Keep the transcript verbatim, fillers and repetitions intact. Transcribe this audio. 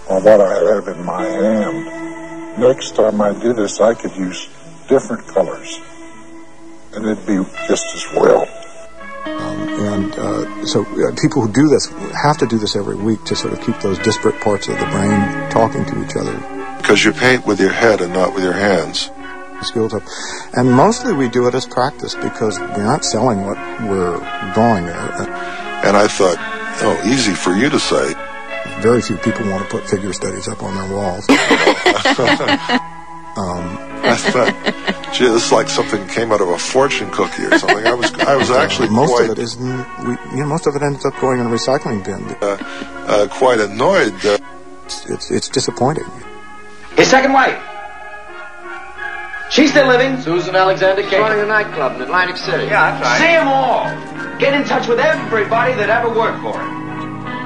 on what I have in my hand. Next time I do this, I could use different colors, and it'd be just as well. Um, and uh, so uh, people who do this have to do this every week to sort of keep those disparate parts of the brain talking to each other. Because you paint with your head and not with your hands. Skills up. And mostly we do it as practice because we're not selling what we're drawing there. And I thought, oh, easy for you to say. Very few people want to put figure studies up on their walls. um, I thought, gee, this is like something came out of a fortune cookie or something. I was, I was actually most quite, of it is, we, you know, most of it ends up going in a recycling bin. Uh, uh, quite annoyed. Uh, it's, it's it's disappointing. His second wife. She's still living. Susan Alexander Kate. Running a nightclub in Atlantic City. Yeah, that's right. See them all. Get in touch with everybody that ever worked for him.